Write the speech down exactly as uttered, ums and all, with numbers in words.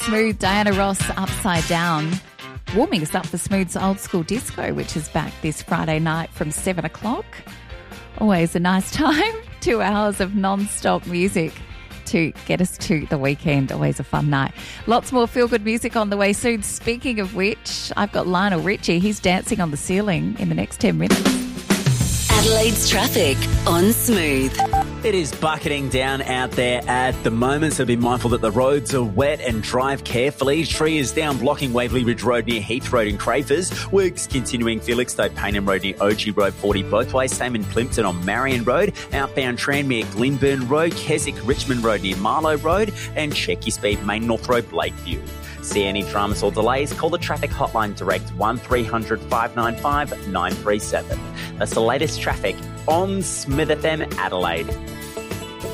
Smooth, Diana Ross, Upside Down, warming us up for Smooth's Old School Disco, which is back this Friday night from seven o'clock. Always a nice time. Two hours of non-stop music to get us to the weekend. Always a fun night. Lots more feel-good music on the way soon. Speaking of which, I've got Lionel Richie. He's dancing on the ceiling in the next ten minutes. Adelaide's traffic on Smooth. It is bucketing down out there at the moment, so be mindful that the roads are wet and drive carefully. Tree is down blocking Waverley Ridge Road near Heath Road in Crafers. Works continuing Felixstowe Paynham Road near O G Road forty both ways. Same in Plimpton on Marion Road. Outbound Tranmere Glenburn Road, Keswick Richmond Road near Marlow Road, and check your speed Main North Road Lakeview. See any dramas or delays? Call the traffic hotline direct one three hundred five nine five nine three seven. That's the latest traffic on Smith F M Adelaide.